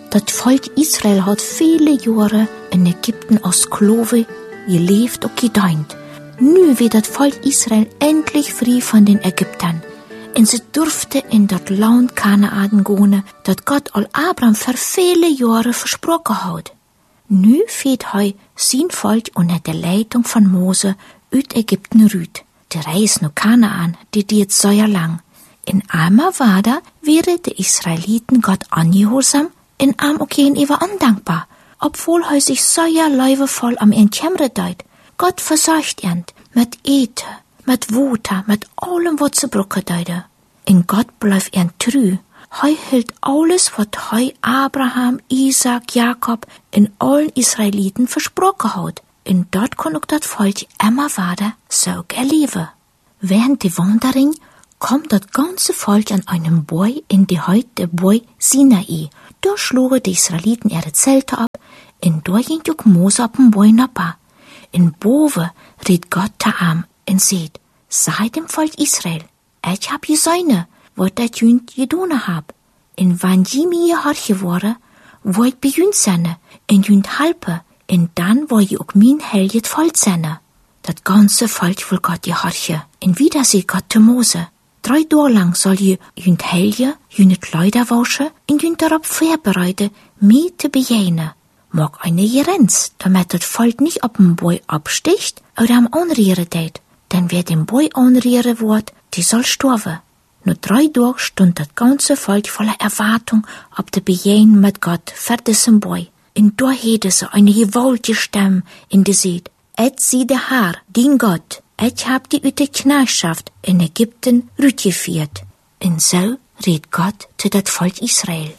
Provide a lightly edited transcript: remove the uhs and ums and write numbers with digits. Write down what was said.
Das Volk Israel hat viele Jahre in Ägypten als Sklave gelebt und gedient. Nu wird das Volk Israel endlich frei von den Ägyptern. Und sie durfte in das Land Kanaan gehen, das Gott al Abraham für viele Jahre versprochen hat. Nu fährt hij sein Volk unter der Leitung von Mose uit Ägypten rüt. Die Reise nach Kanaan, die geht sehr lang. In einmal war da, wären die Israeliten Gott angehorsam, in am auch gegenüber undankbar, obwohl hij sich sehr leibevoll am Entjemre deut. Gott versorgt ihn mit Eten, mit Water, mit allem, was sie brauchen deute. In Gott bleibt ihn treu. Hij hielt alles, was hij Abraham, Isaac, Jakob en allen Israeliten versprochen hat. Und dort kon ook dat Volk immer weiter so erleben. Während der Wanderung kommt das ganze Volk an einem Boy in die heute Boy Sinai. Da schlugen die Israeliten ihre Zelte ab, und da ging auch Mose auf dem Boy nappa. In Boven redet Gott Taam und sagt, sei dem Volk Israel, ich hab je Säune, wat dat jünt gedone hab. En wann je mir hartje worden, wo ich bei jünt senne, en jünt halpe, en dann wo je ook min heljet Volk senne. Dat ganze Volk will Gott je hartje, en wieder sieht Gott zu Mose. 3 Tage lang soll je jünt helje, jünt Kleider waschen, en jünt darauf vorbereiten, mir zu begegnen. Mag eine Gerenz, damit das Volk nicht auf dem Boy absticht oder am anrieren tät. Denn wer den Boy anrieren wird, die soll sterben. Nur 3 Tage stund das ganze Volk voller Erwartung auf der Begegnung mit Gott für diesen Boy. Und da hätte sie eine gewaltige Stimme in der Seed. Et sie der Herr, dein Gott, et hab die uit der Knechtschaft in Ägypten rütgeführt. Und so redet Gott zu das Volk Israel.